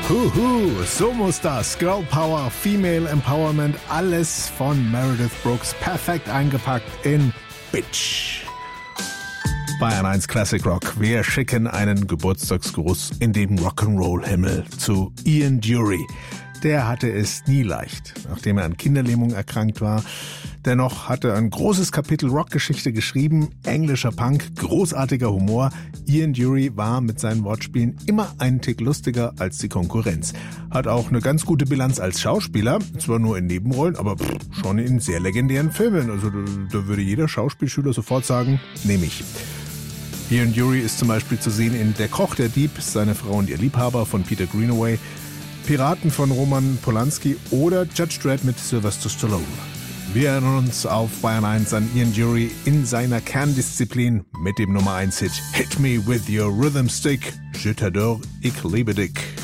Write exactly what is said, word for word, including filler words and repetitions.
Huhu, so muss das. Girl Power, Female Empowerment, alles von Meredith Brooks, perfekt eingepackt in Bitch. Bayern eins Classic Rock. Wir schicken einen Geburtstagsgruß in den Rock'n'Roll-Himmel zu Ian Dury. Der hatte es nie leicht, nachdem er an Kinderlähmung erkrankt war. Dennoch hatte er ein großes Kapitel Rockgeschichte geschrieben, englischer Punk, großartiger Humor. Ian Dury war mit seinen Wortspielen immer einen Tick lustiger als die Konkurrenz. Hat auch eine ganz gute Bilanz als Schauspieler, zwar nur in Nebenrollen, aber pff, schon in sehr legendären Filmen. Also da, da würde jeder Schauspielschüler sofort sagen, nehme ich. Ian Dury ist zum Beispiel zu sehen in Der Koch, der Dieb, Seine Frau und ihr Liebhaber von Peter Greenaway, Piraten von Roman Polanski oder Judge Dredd mit Sylvester Stallone. Wir erinnern uns auf Bayern eins an Ian Dury in seiner Kerndisziplin mit dem Nummer eins Hit Hit Me With Your Rhythm Stick. Je t'adore, ich liebe dich.